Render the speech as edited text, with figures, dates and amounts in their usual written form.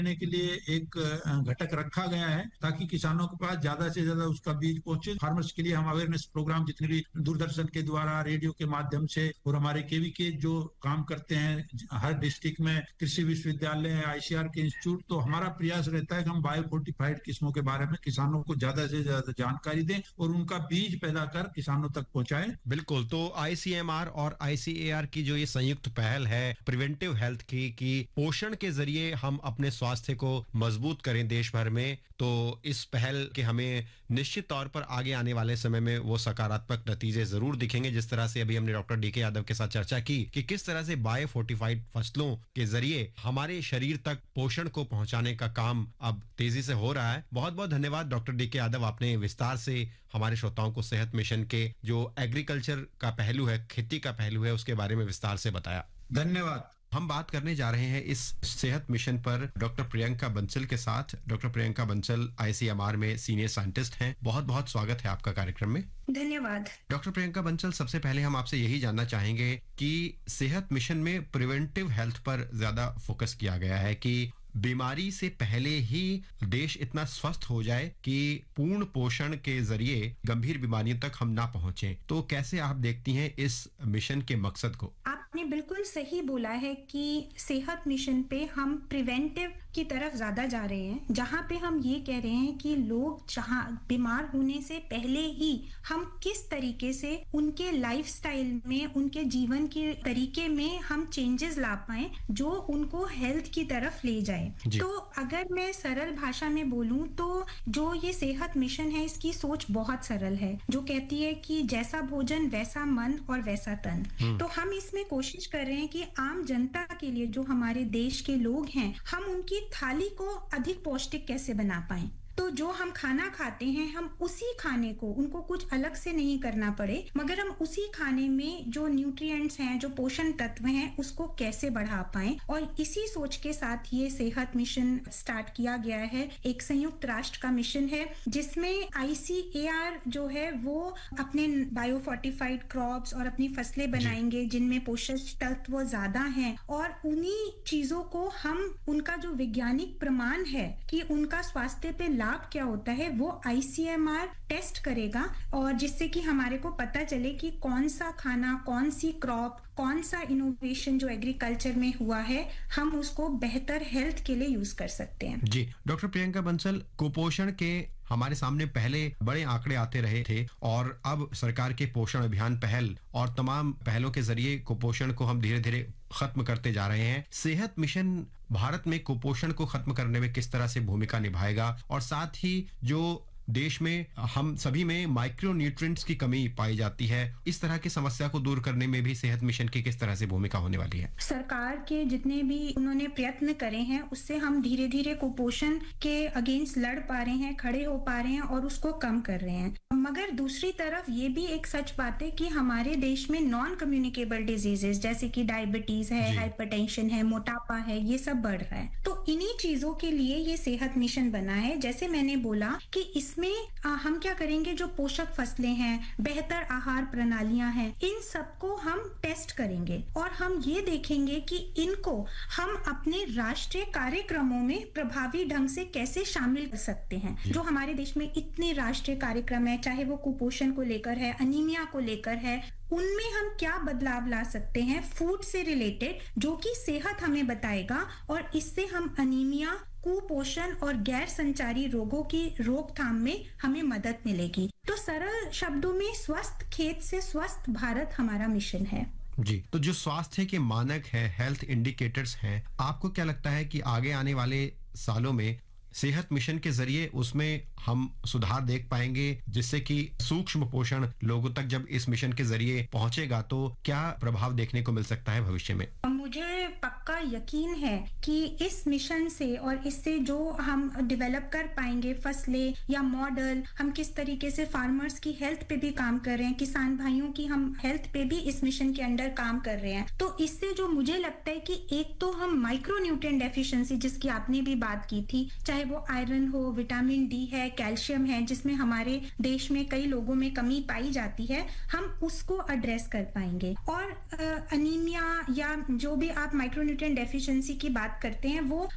देने के लिए एक घटक रखा गया है ताकि किसानों के पास ज्यादा से ज्यादा उसका बीज पहुंचे। फार्मर्स के लिए हम अवेयरनेस प्रोग्राम जितने भी दूरदर्शन के द्वारा, रेडियो के माध्यम से और हमारे केवीके जो काम करते हैं हर डिस्ट्रिक्ट में, कृषि विश्वविद्यालय, आईसीआर के इंस्टीट्यूट, तो हमारा प्रयास रहता है कि हम बायो फोर्टिफाइड किस्मों के बारे में किसानों को ज्यादा से ज्यादा जानकारी दें और उनका बीज पैदा कर किसानों तक पहुंचाएं। बिल्कुल। तो आईसीएमआर और आईसीएआर की जो ये संयुक्त पहल है प्रिवेंटिव हेल्थ की, कि पोषण के जरिए हम अपने स्वास्थ्य को मजबूत करें देश भर में, तो इस पहल के हमें निश्चित तौर पर आगे आने वाले समय में वो सकारात्मक नतीजे जरूर दिखेंगे। जिस तरह से अभी हमने डॉक्टर डीके यादव के साथ चर्चा की कि किस तरह से बायो फोर्टिफाइड फसलों के जरिए हमारे शरीर तक पोषण को पहुंचाने का काम अब तेजी से हो रहा है। बहुत बहुत धन्यवाद डॉक्टर डीके यादव, आपने विस्तार से हमारे श्रोताओं को सेहत मिशन के जो एग्रीकल्चर का पहलू है, खेती का पहलू है, उसके बारे में विस्तार से बताया। धन्यवाद। हम बात करने जा रहे हैं इस सेहत मिशन पर डॉक्टर प्रियंका बंसल के साथ। डॉक्टर प्रियंका बंसल आईसीएमआर में सीनियर साइंटिस्ट हैं। बहुत बहुत स्वागत है आपका कार्यक्रम में। धन्यवाद। डॉक्टर प्रियंका बंसल, सबसे पहले हम आपसे यही जानना चाहेंगे कि सेहत मिशन में प्रिवेंटिव हेल्थ पर ज्यादा फोकस किया गया है कि बीमारी से पहले ही देश इतना स्वस्थ हो जाए कि पूर्ण पोषण के जरिए गंभीर बीमारियों तक हम ना पहुंचे। तो कैसे आप देखती हैं इस मिशन के मकसद को? आपने बिल्कुल सही बोला है कि सेहत मिशन पे हम प्रिवेंटिव की तरफ ज्यादा जा रहे हैं, जहां पे हम ये कह रहे हैं कि लोग जहां बीमार होने से पहले ही हम किस तरीके से उनके लाइफस्टाइल में, उनके जीवन के तरीके में हम चेंजेस ला पाए जो उनको हेल्थ की तरफ ले जाए। तो अगर मैं सरल भाषा में बोलूं तो जो ये सेहत मिशन है इसकी सोच बहुत सरल है, जो कहती है कि जैसा भोजन वैसा मन और वैसा तन। तो हम इसमें कोशिश कर रहे हैं कि आम जनता के लिए, जो हमारे देश के लोग हैं, हम उनकी थाली को अधिक पौष्टिक कैसे बना पाएं। तो जो हम खाना खाते हैं, हम उसी खाने को, उनको कुछ अलग से नहीं करना पड़े, मगर हम उसी खाने में जो न्यूट्रिएंट्स हैं, जो पोषण तत्व हैं, उसको कैसे बढ़ा पाएं। और इसी सोच के साथ ये सेहत मिशन स्टार्ट किया गया है। एक संयुक्त राष्ट्र का मिशन है जिसमें आईसीएआर जो है वो अपने बायो फोर्टिफाइड क्रॉप्स और अपनी फसलें बनाएंगे जिनमें पोषक तत्व ज्यादा हैं, और उन्हीं चीजों को हम, उनका जो वैज्ञानिक प्रमाण है कि उनका स्वास्थ्य पे लाभ क्या होता है, वो आईसीएमआर टेस्ट करेगा, और जिससे कि हमारे को पता चले कि कौन सा खाना, कौन सी क्रॉप, कौन सा इनोवेशन जो एग्रीकल्चर में हुआ है, हम उसको बेहतर हेल्थ के लिए यूज कर सकते हैं। जी डॉक्टर प्रियंका बंसल, कुपोषण के हमारे सामने पहले बड़े आंकड़े आते रहे थे और अब सरकार के पोषण अभियान पहल और तमाम पहलों के जरिए कुपोषण को हम धीरे धीरे खत्म करते जा रहे हैं। सेहत मिशन भारत में कुपोषण को खत्म करने में किस तरह से भूमिका निभाएगा, और साथ ही जो देश में हम सभी में माइक्रो न्यूट्रिएंट्स की कमी पाई जाती है, इस तरह की समस्या को दूर करने में भी सेहत मिशन की किस तरह से भूमिका होने वाली है? सरकार के जितने भी उन्होंने प्रयत्न करे हैं, उससे हम धीरे धीरे कुपोषण के अगेंस्ट लड़ पा रहे हैं, खड़े हो पा रहे हैं और उसको कम कर रहे हैं। मगर दूसरी तरफ ये भी एक सच बात है कि हमारे देश में नॉन कम्युनिकेबल डिजीजेस जैसे कि डायबिटीज है, हाइपरटेंशन है, मोटापा है, ये सब बढ़ रहा है। तो इन्हीं चीजों के लिए ये सेहत मिशन बना है। जैसे मैंने बोला कि इसमें हम क्या करेंगे, जो पोषक फसलें हैं, बेहतर आहार प्रणालियां हैं, इन सबको हम टेस्ट करेंगे और हम ये देखेंगे कि इनको हम अपने राष्ट्रीय कार्यक्रमों में प्रभावी ढंग से कैसे शामिल कर सकते हैं। जो हमारे देश में इतने राष्ट्रीय कार्यक्रम है, चाहे वो कुपोषण को लेकर है, अनीमिया को लेकर है, उनमें हम क्या बदलाव ला सकते हैं फूड से रिलेटेड, जो कि सेहत हमें बताएगा, और इससे हम अनीमिया, कुपोषण और गैर संचारी रोगों की रोकथाम में हमें मदद मिलेगी। तो सरल शब्दों में स्वस्थ खेत से स्वस्थ भारत हमारा मिशन है। जी, तो जो स्वास्थ्य के मानक है, हेल्थ इंडिकेटर्स हैं, आपको क्या लगता है कि आगे आने वाले सालों में सेहत मिशन के जरिए उसमें हम सुधार देख पाएंगे, जिससे कि सूक्ष्म पोषण लोगों तक जब इस मिशन के जरिए पहुंचेगा तो क्या प्रभाव देखने को मिल सकता है भविष्य में? मुझे पक्का यकीन है कि इस मिशन से और इससे जो हम डेवलप कर पाएंगे फसलें या मॉडल, हम किस तरीके से फार्मर्स की हेल्थ पे भी काम कर रहे हैं, किसान भाइयों की हम हेल्थ पे भी इस मिशन के अंडर काम कर रहे हैं। तो इससे जो मुझे लगता है कि एक तो हम माइक्रो न्यूट्रिएंट डेफिशिएंसी, जिसकी आपने भी बात की थी, चाहे वो आयरन हो, विटामिन डी है, कैल्शियम है, जिसमें हमारे देश में कई लोगों में कमी पाई जाती है, हम उसको एड्रेस कर पाएंगे। और अनीमिया या जो भी आप माइक्रोन्यूट्रिएंट डेफिशिएंसी की बात करते हैं, वो